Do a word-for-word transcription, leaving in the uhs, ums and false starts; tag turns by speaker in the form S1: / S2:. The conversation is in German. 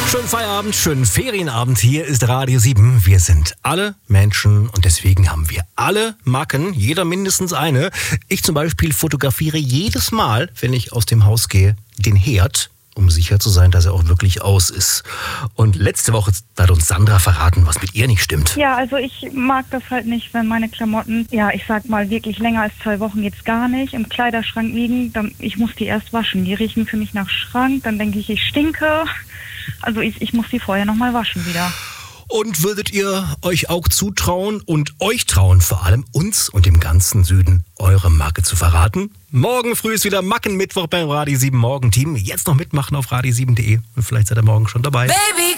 S1: Schönen Feierabend, schönen Ferienabend. Hier ist Radio sieben. Wir sind alle Menschen und deswegen haben wir alle Macken, jeder mindestens eine. Ich zum Beispiel fotografiere jedes Mal, wenn ich aus dem Haus gehe, den Herd, um sicher zu sein, dass er auch wirklich aus ist. Und letzte Woche hat uns Sandra verraten, was mit ihr nicht stimmt.
S2: Ja, also ich mag das halt nicht, wenn meine Klamotten, ja, ich sag mal, wirklich länger als zwei Wochen jetzt gar nicht im Kleiderschrank liegen. Dann, ich muss die erst waschen. Die riechen für mich nach Schrank. Dann denke ich, ich stinke. Also ich, ich muss die vorher nochmal waschen wieder.
S1: Und würdet ihr euch auch zutrauen und euch trauen, vor allem uns und dem ganzen Süden, eure Marke zu verraten? Morgen früh ist wieder Mackenmittwoch beim Radio sieben Morgenteam. Jetzt noch mitmachen auf radio sieben punkt de und vielleicht seid ihr morgen schon dabei.
S3: Baby,